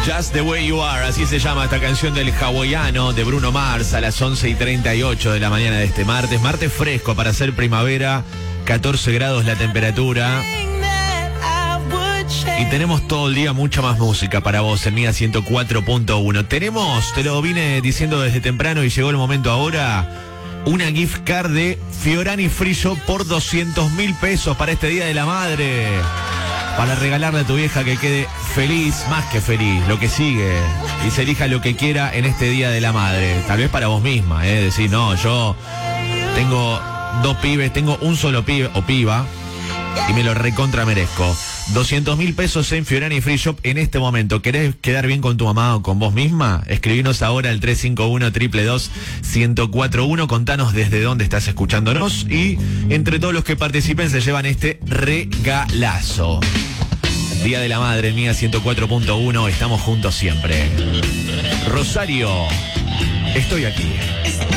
Just the Way You Are, así se llama esta canción del hawaiano de Bruno Mars a las 11:38 de la mañana de este martes. Martes fresco para hacer primavera, 14 grados la temperatura. Y tenemos todo el día mucha más música para vos en Mía 104.1. Tenemos, te lo vine diciendo desde temprano y llegó el momento ahora, una gift card de Fiorani Free Shop por 200.000 pesos para este Día de la Madre. Para regalarle a tu vieja que quede feliz, más que feliz, lo que sigue. Y se elija lo que quiera en este Día de la Madre. Tal vez para vos misma, decir, no, yo tengo 2 pibes, tengo un solo pibe o piba y me lo recontra merezco. 200.000 pesos en Fiorani Free Shop en este momento. ¿Querés quedar bien con tu mamá o con vos misma? Escribinos ahora al 351-222-1041. Contanos desde dónde estás escuchándonos. Y entre todos los que participen se llevan este regalazo. Día de la Madre, Mía 104.1. Estamos juntos siempre. Rosario, estoy aquí.